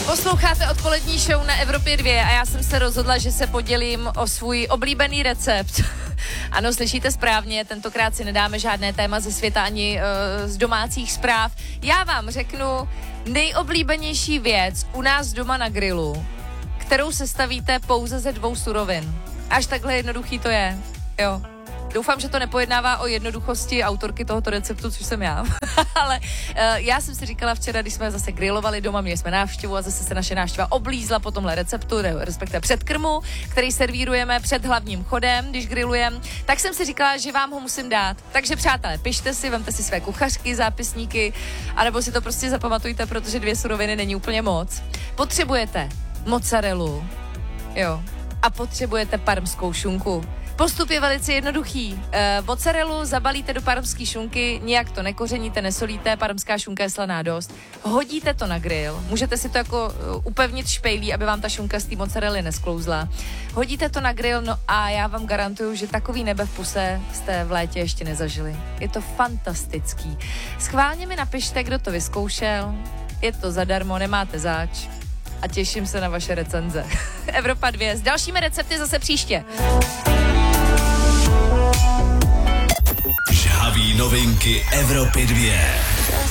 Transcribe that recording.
Posloucháte odpolední show na Evropě 2 a já jsem se rozhodla, že se podělím o svůj oblíbený recept. Ano, slyšíte správně, tentokrát si nedáme žádné téma ze světa ani z domácích zpráv. Já vám řeknu nejoblíbenější věc u nás doma na grilu, kterou sestavíte pouze ze 2 surovin. Až takhle jednoduchý to je, jo. Doufám, že to nepojednává o jednoduchosti autorky tohoto receptu, což jsem já. Ale já jsem si říkala včera, když jsme zase grilovali doma, měli jsme návštěvu a zase se naše návštěva oblízla po tomhle receptu, respektive předkrmu, který servírujeme před hlavním chodem, když grillujeme, tak jsem si říkala, že vám ho musím dát. Takže přátelé, pište si, vemte si své kuchařky, zápisníky, anebo si to prostě zapamatujte, protože 2 suroviny není úplně moc. Potřebujete mozzarellu, jo, a potřebujete parmskou šunku. Postup je velice jednoduchý. Mozzarellu zabalíte do parmské šunky, nijak to nekořeníte, nesolíte, parmská šunka je slaná dost. Hodíte to na grill, můžete si to jako upevnit špejlí, aby vám ta šunka z té mozzarelly nesklouzla. Hodíte to na grill, no a já vám garantuju, že takový nebe v puse jste v létě ještě nezažili. Je to fantastický. Schválně mi napište, kdo to vyzkoušel, je to zadarmo, nemáte zač. A těším se na vaše recenze. Evropa 2 s dalšími recepty zase příště. Žhavý novinky Evropy 2.